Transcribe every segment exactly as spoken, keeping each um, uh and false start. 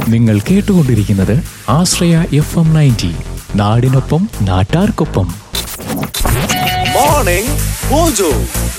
നിങ്ങൾ കേട്ടുകൊണ്ടിരിക്കുന്നത് ആശ്രയ F M ninety, നാടിനൊപ്പം നാട്ടാർക്കൊപ്പം. Morning mojo.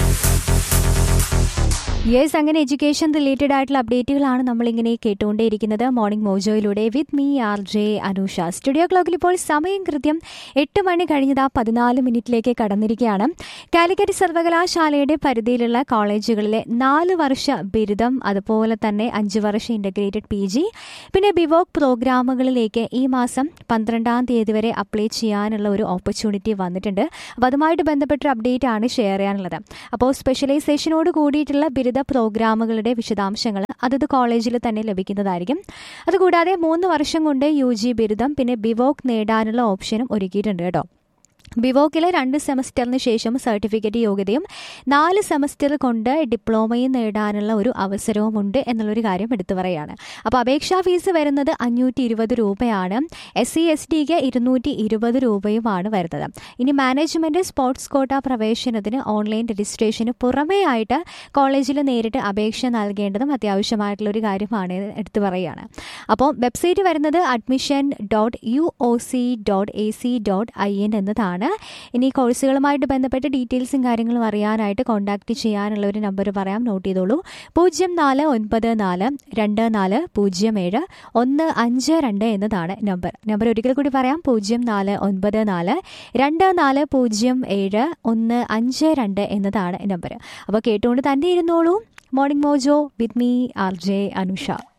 യെസ്, അങ്ങനെ എഡ്യൂക്കേഷൻ റിലേറ്റഡ് ആയിട്ടുള്ള അപ്ഡേറ്റുകളാണ് നമ്മളിങ്ങനെ കേട്ടുകൊണ്ടേയിരിക്കുന്നത് morning മോജോയിലൂടെ with me R J Anusha. Studio ക്ലോക്കിൽ ഇപ്പോൾ സമയം കൃത്യം എട്ട് മണി കഴിഞ്ഞത് ആ പതിനാല് മിനിറ്റിലേക്ക് കടന്നിരിക്കുകയാണ്. കാലിക്കറ്റ് സർവകലാശാലയുടെ പരിധിയിലുള്ള കോളേജുകളിലെ നാല് വർഷ ബിരുദം, അതുപോലെ തന്നെ അഞ്ച് വർഷ ഇൻ്റഗ്രേറ്റഡ് പി ജി, പിന്നെ ബിവോക് പ്രോഗ്രാമുകളിലേക്ക് ഈ മാസം പന്ത്രണ്ടാം തീയതി വരെ അപ്ലൈ ചെയ്യാനുള്ള ഒരു ഓപ്പർച്യൂണിറ്റി വന്നിട്ടുണ്ട്. അപ്പോൾ അതുമായിട്ട് ബന്ധപ്പെട്ടൊരു അപ്ഡേറ്റ് ആണ് ഷെയർ ചെയ്യാനുള്ളത്. അപ്പോൾ സ്പെഷ്യലൈസേഷനോട് കൂടിയിട്ടുള്ള ബിരുദ പ്രോഗ്രാമുകളുടെ വിശദാംശങ്ങൾ അതത് കോളേജിൽ തന്നെ ലഭിക്കുന്നതായിരിക്കും. അതുകൂടാതെ മൂന്ന് വർഷം കൊണ്ട് യു ജി ബിരുദം പിന്നെ ബിവോക് നേടാനുള്ള ഓപ്ഷനും ഒരുക്കിയിട്ടുണ്ട് കേട്ടോ. ബിവോക്കിലെ രണ്ട് സെമസ്റ്ററിന് ശേഷം സർട്ടിഫിക്കറ്റ് യോഗ്യതയും നാല് സെമസ്റ്റർ കൊണ്ട് ഡിപ്ലോമയും നേടാനുള്ള ഒരു അവസരവുമുണ്ട് എന്നുള്ളൊരു കാര്യം എടുത്തു പറയുകയാണ്. അപ്പോൾ അപേക്ഷാ ഫീസ് വരുന്നത് അഞ്ഞൂറ്റി ഇരുപത് രൂപയാണ്. എസ് സി എസ് ടിക്ക് ഇരുന്നൂറ്റി ഇരുപത് രൂപയുമാണ് വരുന്നത്. ഇനി മാനേജ്മെൻറ്റ് സ്പോർട്സ് കോട്ട പ്രവേശനത്തിന് ഓൺലൈൻ രജിസ്ട്രേഷന് പുറമേ ആയിട്ട് കോളേജിൽ നേരിട്ട് അപേക്ഷ നൽകേണ്ടതും അത്യാവശ്യമായിട്ടുള്ളൊരു കാര്യമാണ് എടുത്തു പറയുകയാണ്. അപ്പോൾ വെബ്സൈറ്റ് വരുന്നത് admission dot U O C dot A C dot I N എന്നതാണ്. ഇനി കോഴ്സുകളുമായിട്ട് ബന്ധപ്പെട്ട് ഡീറ്റെയിൽസും കാര്യങ്ങളും അറിയാനായിട്ട് കോൺടാക്ട് ചെയ്യാനുള്ള ഒരു നമ്പർ പറയാം, നോട്ട് ചെയ്തോളൂ. പൂജ്യം നാല് ഒൻപത് നാല് രണ്ട് നാല് പൂജ്യം ഏഴ് ഒന്ന് അഞ്ച് രണ്ട് എന്നതാണ് നമ്പർ. നമ്പർ ഒരിക്കൽ കൂടി പറയാം, പൂജ്യം നാല് ഒൻപത് നാല് രണ്ട് നാല് പൂജ്യം ഏഴ് ഒന്ന് അഞ്ച് രണ്ട് എന്നതാണ് നമ്പർ. അപ്പോൾ കേട്ടുകൊണ്ട് തന്നെ ഇരുന്നോളൂ. Morning mojo with me R J Anusha.